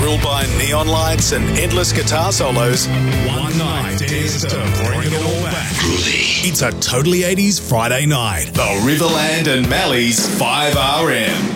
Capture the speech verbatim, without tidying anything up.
ruled by neon lights and endless guitar solos, one night dares to bring it all back. It's a Totally eighties Friday night. The Riverland and Mally's five R M.